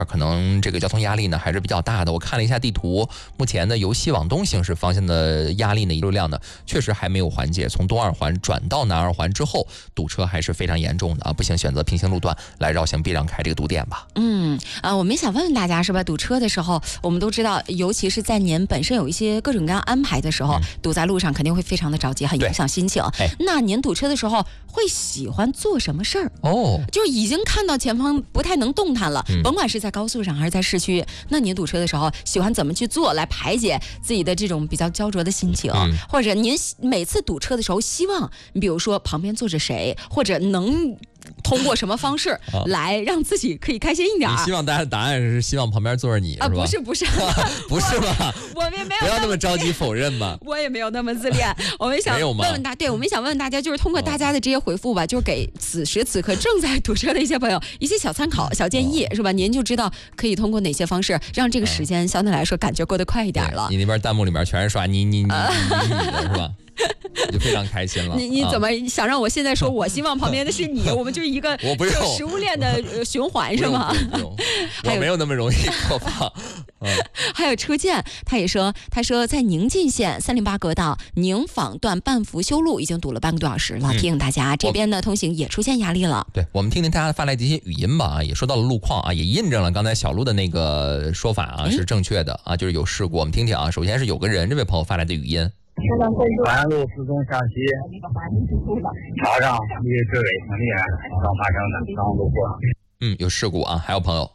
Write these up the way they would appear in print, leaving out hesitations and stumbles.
可能这个交通压力呢还是比较大的。我看了一下地图，目前呢由西往东行驶方向的压力呢流量呢确实还没有缓解，从东二环转到南二环之后，堵车还是非常严重的啊！不行，选择平行路段来绕行避让开这个堵点吧。 我们想问问大家是吧？堵车的时候，我们都知道，尤其是在您本身有一些各种各样安排的时候，堵在路上肯定会非常的着急，很影响心情。那您堵车的时候会喜欢做什么事儿？就是已经看到前方不太能动弹了，甭管是在高速上还是在市区，那您堵车的时候喜欢怎么去做来排解自己的这种比较焦灼的心情？或者您每次堵车的时候，希望比如说旁边坐着谁，或者能通过什么方式来让自己可以开心一点？ 你希望大家的答案是希望旁边坐着你，是吧？ 不是不是不是吧？ 我们没有， 不要那么着急否认吧。 我也没有那么自恋。我们想问问大，对，我们想问问大家，就是通过大家的这些回复吧，就是给此时此刻正在堵车的一些朋友一些小参考、小建议，是吧？您就知道可以通过哪些方式让这个时间相对来说感觉过得快一点了。 你那边弹幕里面全是刷你的，是吧？就非常开心了。 你怎么想让我现在说我希望旁边的是你？我们就是一个食物链的循环，是吗？ 我没有那么容易过放。 还有车建，他说在宁晋县308国道宁坊段半福修路已经堵了半个多小时了，提醒大家这边的通行也出现压力了。 对，我们听听大家发来的一些语音吧，也说到了路况啊，也印证了刚才小路的那个说法啊，是正确的啊，就是有事故。我们听听啊，首先是有个人这位朋友发来的语音。 淮安路4中向西，桥上因为追尾挺厉害，刚发生的，刚路过。 有事故啊，还有朋友。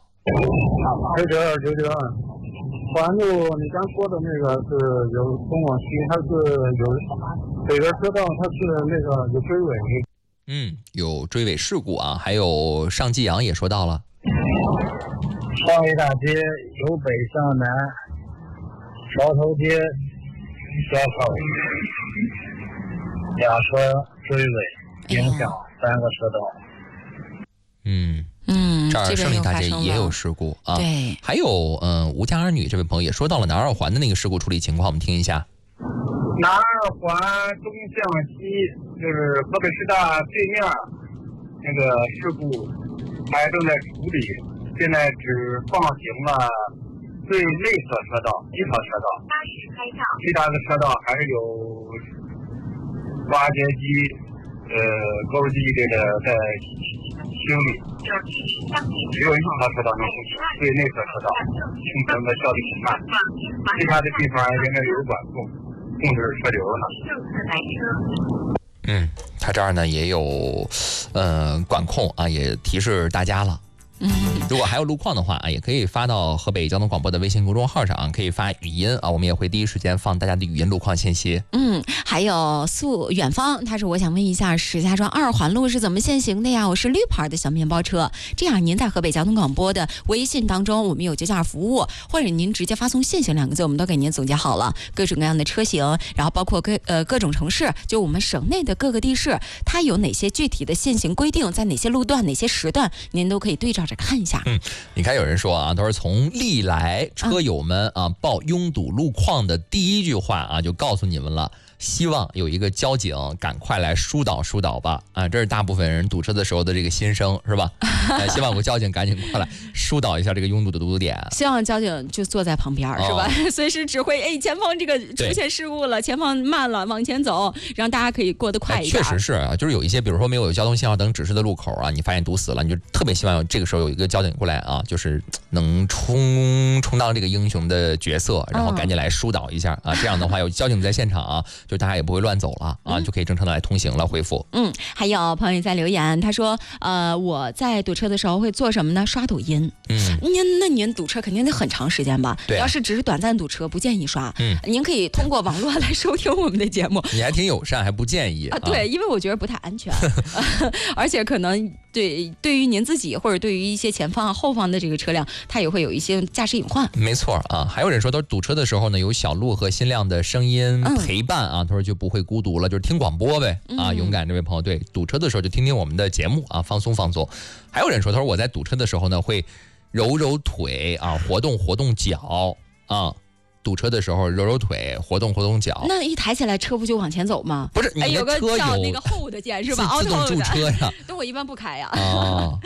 992，淮安路你刚说的那个是有东往西，它是有北边车道，它是那个有追尾。 有追尾事故啊，还有上济阳也说到了。 上义大街由北向南，桥头街。交口两车追尾，影响3个车道。 这儿胜利大街也有事故啊。 对， 还有吴家儿女这位朋友也说到了南二环的那个事故处理情况，我们听一下。 南二环东向西，就是河北师大对面那个事故还正在处理，现在只放行了最内侧车道1条车道，其他的车道还是有挖掘机、钩机这个在清理，只有1条车道能通行，最内侧车道清城的效率很慢，其他的地方应该有管控制车流呢。他这儿呢也有管控啊，也提示大家了。如果还有路况的话啊，也可以发到河北交通广播的微信公众号上，可以发语音啊，我们也会第一时间放大家的语音路况信息。 还有远方，他说我想问一下，石家庄2环路是怎么限行的呀？我是绿牌的小面包车，这样您在河北交通广播的微信当中，我们有992服务，或者您直接发送限行2个字，我们都给您总结好了各种各样的车型，然后包括各种城市，就我们省内的各个地市，它有哪些具体的限行规定，在哪些路段、哪些时段，您都可以对照着看一下。 你看有人说啊，都是从历来车友们啊报拥堵路况的第一句话啊，就告诉你们了。希望有一个交警赶快来疏导吧啊，这是大部分人堵车的时候的这个心声，是吧？希望有个交警赶紧过来疏导一下这个拥堵的堵点。 希望交警就坐在旁边，是吧？随时指挥，前方这个出现事故了，前方慢了，往前走，让大家可以过得快一点。 确实是啊，就是有一些比如说没有交通信号灯指示的路口啊，你发现堵死了，你就特别希望这个时候有一个交警过来啊，就是能充当这个英雄的角色，然后赶紧来疏导一下啊。这样的话有交警在现场啊，就大家也不会乱走了啊，就可以正常的来通行了。回复还有朋友也在留言，他说我在堵车的时候会做什么呢？刷抖音。您堵车肯定得很长时间吧？ 对， 要是只是短暂堵车，不建议刷。您可以通过网络来收听我们的节目。 你还挺友善，还不建议啊？ 对，因为我觉得不太安全，而且可能对于您自己或者对于一些前方后方的这个车辆，它也会有一些驾驶隐患。 没错啊，还有人说都是堵车的时候呢，有小路和新亮的声音陪伴啊，他说就不会孤独了，就是听广播呗啊。勇敢这位朋友，对，堵车的时候就听听我们的节目啊，放松。还有人说，他说我在堵车的时候呢，会揉揉腿啊，活动脚啊。堵车的时候揉揉腿，活动脚。 那一抬起来车不就往前走吗？ 不是，你的车有个叫那个 hold 键是吧？ 自动驻车呀。 但我一般不开呀。